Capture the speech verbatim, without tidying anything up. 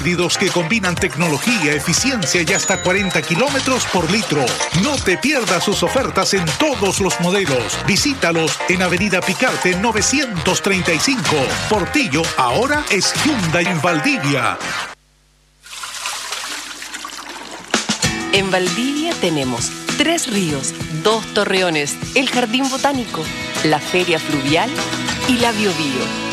híbridos que combinan tecnología, eficiencia y hasta cuarenta kilómetros por litro. No te pierdas sus ofertas en todos los modelos. Visítalos en Avenida Picarte novecientos treinta y cinco. Portillo ahora es Hyundai en Valdivia. En Valdivia tenemos tres ríos, dos torreones, el Jardín Botánico, la Feria Fluvial y la Biobío.